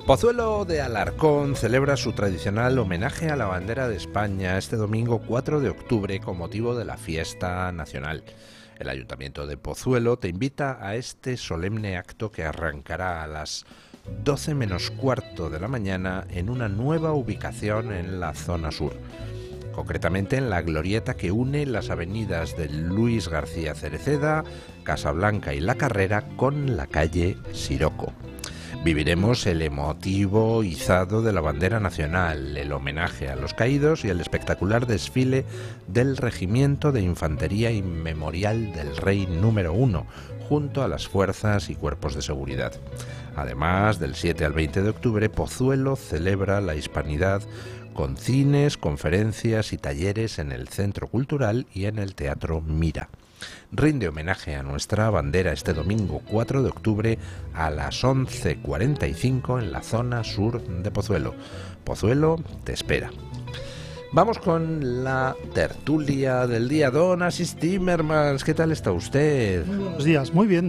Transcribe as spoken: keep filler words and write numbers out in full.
Pozuelo de Alarcón celebra su tradicional homenaje a la bandera de España este domingo cuatro de octubre con motivo de la fiesta nacional. El Ayuntamiento de Pozuelo te invita a este solemne acto que arrancará a las doce menos cuarto de la mañana en una nueva ubicación en la zona sur. Concretamente en la glorieta que une las avenidas de Luis García Cereceda, Casablanca y La Carrera con la calle Siroco. Viviremos el emotivo izado de la bandera nacional, el homenaje a los caídos y el espectacular desfile del Regimiento de Infantería Inmemorial del Rey número uno, junto a las fuerzas y cuerpos de seguridad. Además, del siete al veinte de octubre, Pozuelo celebra la hispanidad con cines, conferencias y talleres en el Centro Cultural y en el Teatro Mira. Rinde homenaje a nuestra bandera este domingo cuatro de octubre a las once cuarenta y cinco en la zona sur de Pozuelo. Pozuelo te espera. Vamos con la tertulia del día. Don Asís Timmermans, ¿qué tal está usted? Buenos días, muy bien.